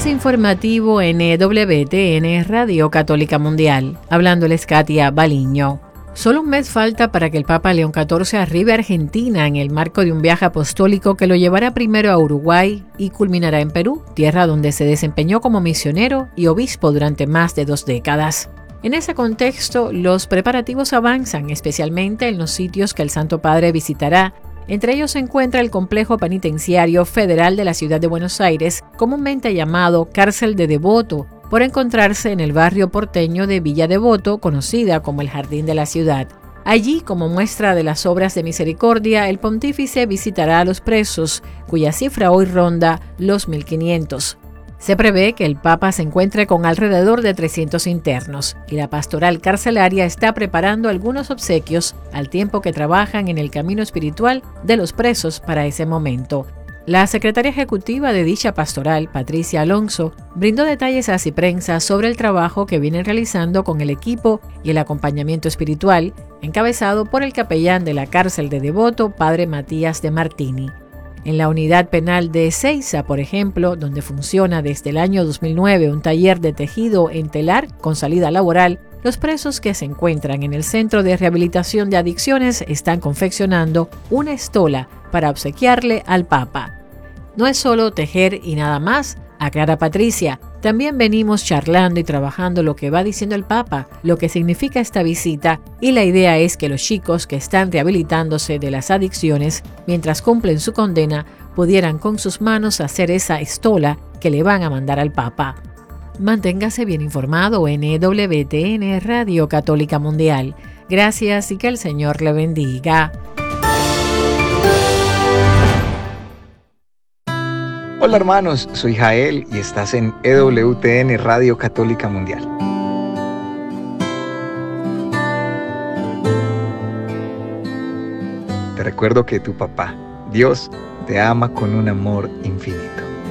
Avance informativo en EWTN Radio Católica Mundial. Hablándoles Katia Baliño. Solo un mes falta para que el Papa León XIV arribe a Argentina en el marco de un viaje apostólico que lo llevará primero a Uruguay y culminará en Perú, tierra donde se desempeñó como misionero y obispo durante más de 2 décadas. En ese contexto, los preparativos avanzan, especialmente en los sitios que el Santo Padre visitará. Entre ellos se encuentra el complejo penitenciario federal de la ciudad de Buenos Aires, comúnmente llamado Cárcel de Devoto, por encontrarse en el barrio porteño de Villa Devoto, conocida como el Jardín de la Ciudad. Allí, como muestra de las obras de misericordia, el pontífice visitará a los presos, cuya cifra hoy ronda los 1.500. Se prevé que el Papa se encuentre con alrededor de 300 internos, y la pastoral carcelaria está preparando algunos obsequios al tiempo que trabajan en el camino espiritual de los presos para ese momento. La secretaria ejecutiva de dicha pastoral, Patricia Alonso, brindó detalles a Ciprensa sobre el trabajo que vienen realizando con el equipo y el acompañamiento espiritual, encabezado por el capellán de la cárcel de Devoto, padre Matías de Martini. En la unidad penal de Ezeiza, por ejemplo, donde funciona desde el año 2009 un taller de tejido en telar con salida laboral, los presos que se encuentran en el Centro de Rehabilitación de Adicciones están confeccionando una estola para obsequiarle al Papa. No es solo tejer y nada más, aclara Patricia. También venimos charlando y trabajando lo que va diciendo el Papa, lo que significa esta visita, y la idea es que los chicos que están rehabilitándose de las adicciones, mientras cumplen su condena, pudieran con sus manos hacer esa estola que le van a mandar al Papa. Manténgase bien informado en EWTN Radio Católica Mundial. Gracias y que el Señor le bendiga. Hola hermanos, soy Jael y estás en EWTN Radio Católica Mundial. Te recuerdo que tu papá, Dios, te ama con un amor infinito.